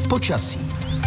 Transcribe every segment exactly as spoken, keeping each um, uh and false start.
počasí.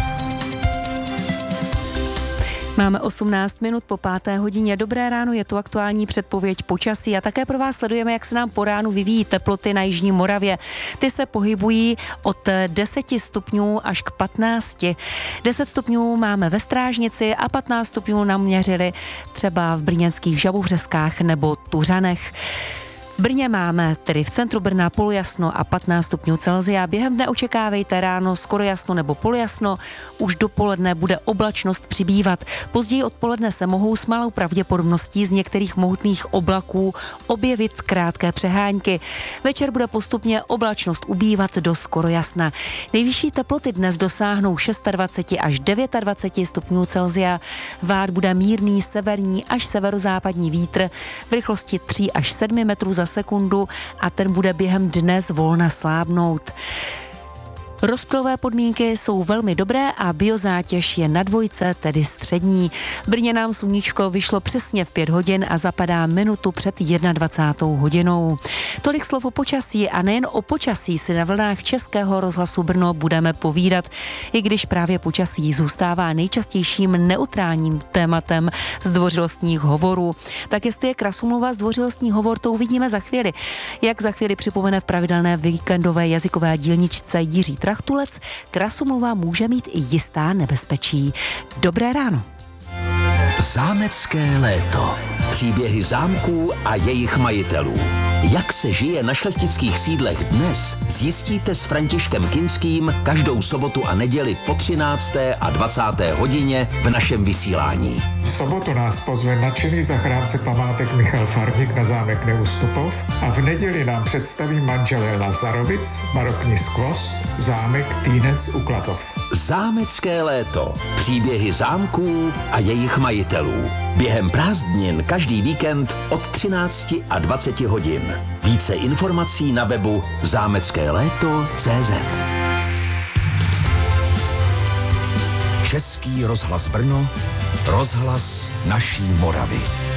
Máme osmnáct minut po páté hodině. Dobré ráno, je tu aktuální předpověď počasí a také pro vás sledujeme, jak se nám po ránu vyvíjí teploty na jižní Moravě. Ty se pohybují od deseti stupňů až k patnácti. deset stupňů máme ve Strážnici a patnáct stupňů nám měřili třeba v brněnských Žabovřeskách nebo Tuřanech. V Brně máme tedy v centru Brna polojasno a patnáct stupňů Celsia. Během dne očekávejte ráno skoro jasno nebo polojasno, už dopoledne bude oblačnost přibývat. Později odpoledne se mohou s malou pravděpodobností z některých mohutných oblaků objevit krátké přehánky. Večer bude postupně oblačnost ubývat do skoro jasna. Nejvyšší teploty dnes dosáhnou dvacet šest až dvacet devět stupňů Celsia. Vát bude mírný severní až severozápadní vítr v rychlosti tři až sedm metrů za sekundu a ten bude během dne zvolna slábnout. Rozptylové podmínky jsou velmi dobré a biozátěž je na dvojce, tedy střední. V Brně nám sluníčko vyšlo přesně v pět hodin a zapadá minutu před dvacátou jednou hodinou. Tolik slov o počasí a nejen o počasí si na vlnách Českého rozhlasu Brno budeme povídat, i když právě počasí zůstává nejčastějším neutrálním tématem zdvořilostních hovorů. Tak jestli je krasomluva zdvořilostní hovor, to uvidíme za chvíli. Jak za chvíli připomene v pravidelné víkendové jazykové dílničce Jiří Trachtulec, krasomluva může mít i jistá nebezpečí. Dobré ráno. Zámecké léto. Příběhy zámků a jejich majitelů. Jak se žije na šlechtických sídlech dnes, zjistíte s Františkem Kinským každou sobotu a neděli po třinácté a dvacáté hodině v našem vysílání. V sobotu nás pozve nadšený zachránce památek Michal Farník na zámek Neustupov a v neděli nám představí manželé Lazarovic, barokní skvost, zámek Týnec u Klatov. Zámecké léto. Příběhy zámků a jejich majitelů. Během prázdnin každý víkend od třinácti a dvaceti hodin. Více informací na webu zámecké léto tečka cé zet. Český rozhlas Brno, rozhlas naší Moravy.